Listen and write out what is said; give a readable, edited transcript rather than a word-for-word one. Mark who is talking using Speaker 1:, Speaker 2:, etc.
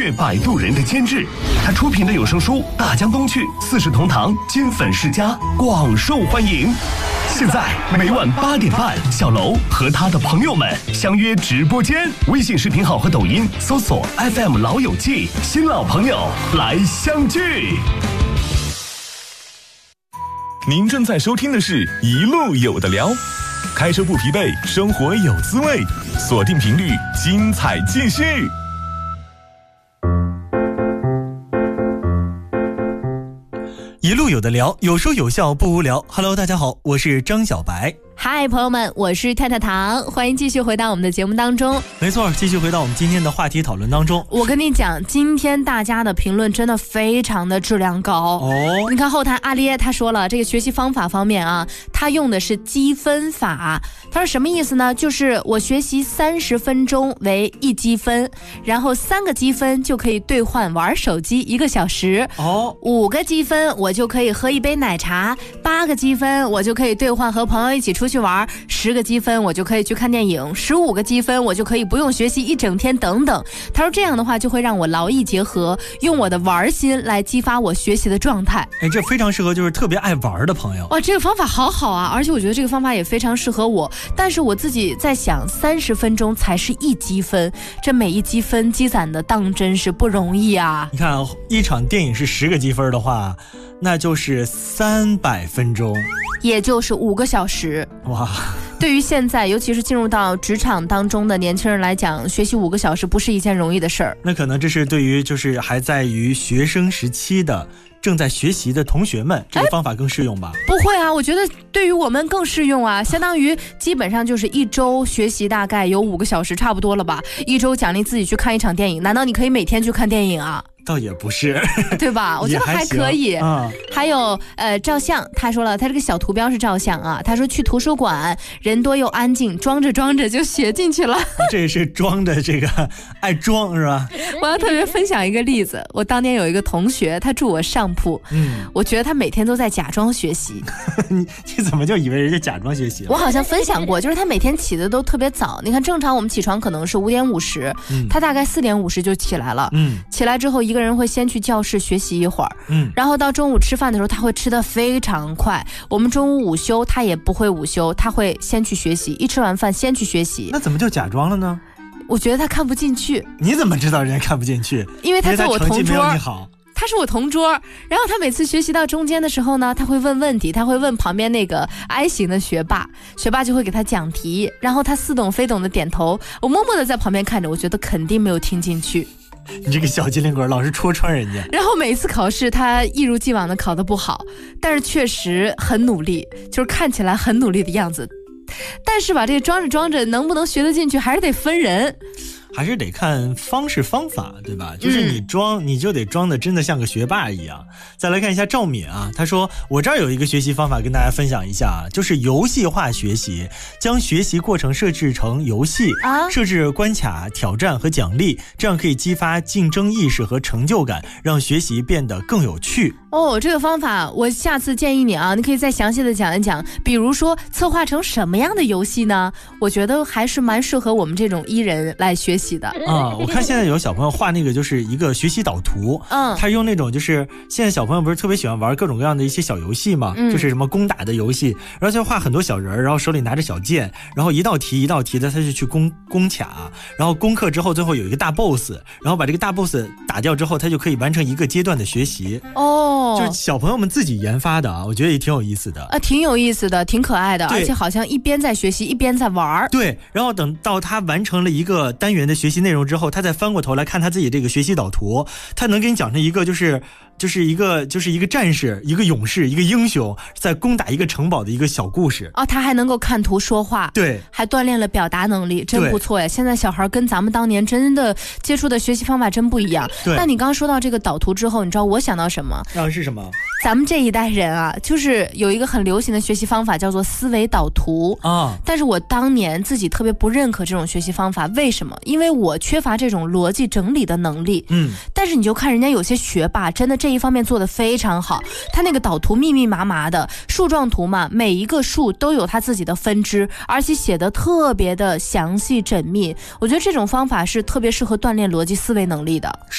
Speaker 1: 越摆渡人的监制。他出品的有声书《大江东去》《四世同堂》《金粉世家》广受欢迎。现在每晚8点半，小楼和他的朋友们相约直播间，微信视频号和抖音搜索 FM 老友记，新老朋友来相聚。
Speaker 2: 您正在收听的是一路有的聊，开车不疲惫，生活有滋味，锁定频率，精彩继续。
Speaker 3: 一路有的聊，有说有笑不无聊。Hello， 大家好，我是张小白。
Speaker 4: 嗨，朋友们，我是太太糖，欢迎继续回到我们的节目当中。
Speaker 3: 没错，继续回到我们今天的话题讨论当中。
Speaker 4: 我跟你讲，今天大家的评论真的非常的质量高哦。你看后台阿咧他说了，这个学习方法方面啊，他用的是积分法。他说什么意思呢？就是我学习30分钟为1积分，然后3个积分就可以兑换玩手机1个小时。5个积分我就可以喝一杯奶茶，8个积分我就可以兑换和朋友一起出去玩，10个积分我就可以去看电影，15个积分我就可以不用学习1整天等等。他说这样的话就会让我劳逸结合，用我的玩心来激发我学习的状态。
Speaker 3: 这非常适合就是特别爱玩的朋友。
Speaker 4: 哇，这个方法好好啊，而且我觉得这个方法也非常适合我。但是我自己在想，30分钟才是1积分，这每1积分积攒的当真是不容易啊。
Speaker 3: 你看一场电影是10个积分的话，那就是300分钟，
Speaker 4: 也就是5个小时。
Speaker 3: 哇，
Speaker 4: 对于现在尤其是进入到职场当中的年轻人来讲，学习5个小时不是一件容易的事儿。
Speaker 3: 那可能这是对于就是还在于学生时期的正在学习的同学们，这个方法更适用吧？
Speaker 4: 不会啊，我觉得对于我们更适用啊，相当于基本上就是1周学习大概有5个小时差不多了吧，1周奖励自己去看1场电影，难道你可以每天去看电影啊？
Speaker 3: 倒也不是，
Speaker 4: 对吧？我觉得还可以。还有照相，他说了，他这个小图标是照相啊。他说去图书馆，人多又安静，装着装着就学进去了。
Speaker 3: 这是装的这个爱装是吧？
Speaker 4: 我要特别分享一个例子，我当年有一个同学，他住我上铺，我觉得他每天都在假装学习。
Speaker 3: 你怎么就以为人家假装学习了？
Speaker 4: 我好像分享过，就是他每天起的都特别早。你看正常我们起床可能是5点50，他大概4点50就起来了。起来之后一个人会先去教室学习一会儿，然后到中午吃饭的时候他会吃得非常快。我们中午午休他也不会午休，他会先去学习，一吃完饭先去学习。
Speaker 3: 那怎么就假装了呢？
Speaker 4: 我觉得他看不进去。
Speaker 3: 你怎么知道人家看不进去？
Speaker 4: 因为他坐我同桌，他是我同桌，然后他每次学习到中间的时候呢，他会问问题，他会问旁边那个 I 型的学霸，学霸就会给他讲题，然后他似懂非懂的点头，我默默的在旁边看着，我觉得肯定没有听进去。
Speaker 3: 你这个小机灵鬼老是戳穿人家。
Speaker 4: 然后每一次考试他一如既往的考得不好，但是确实很努力，就是看起来很努力的样子，但是吧，这个装着装着能不能学得进去还是得分人，
Speaker 3: 还是得看方式方法，对吧？就是你装，你就得装的真的像个学霸一样。再来看一下赵敏啊，他说我这儿有一个学习方法跟大家分享一下，就是游戏化学习，将学习过程设置成游戏，设置关卡、挑战和奖励，这样可以激发竞争意识和成就感，让学习变得更有趣。
Speaker 4: 这个方法我下次建议你啊，你可以再详细的讲一讲，比如说策划成什么样的游戏呢？我觉得还是蛮适合我们这种E人来学习的。
Speaker 3: 我看现在有小朋友画那个就是一个学习导图，他用那种就是现在小朋友不是特别喜欢玩各种各样的一些小游戏嘛，就是什么攻打的游戏，然后就画很多小人，然后手里拿着小剑，然后一道题一道题的他就去攻卡，然后攻克之后最后有一个大 boss， 然后把这个大 boss 打掉之后，他就可以完成一个阶段的学习。就是小朋友们自己研发的啊，我觉得也挺有意思的
Speaker 4: 挺有意思的，挺可爱的，而且好像一边在学习一边在玩。
Speaker 3: 对，然后等到他完成了一个单元的学习内容之后，他再翻过头来看他自己这个学习导图，他能给你讲成一个就是一个战士，一个勇士，一个英雄在攻打一个城堡的一个小故事。
Speaker 4: 他还能够看图说话，
Speaker 3: 对，
Speaker 4: 还锻炼了表达能力，真不错呀。现在小孩跟咱们当年真的接触的学习方法真不一样。那你刚说到这个导图之后，你知道我想到什么？
Speaker 3: 是什么？
Speaker 4: 咱们这一代人啊，就是有一个很流行的学习方法叫做思维导图但是我当年自己特别不认可这种学习方法。为什么？因为我缺乏这种逻辑整理的能力。但是你就看人家有些学霸真的这一方面做得非常好，他那个导图密密麻麻的树状图嘛，每一个树都有他自己的分支，而且写得特别的详细缜密。我觉得这种方法是特别适合锻炼逻辑思维能力的。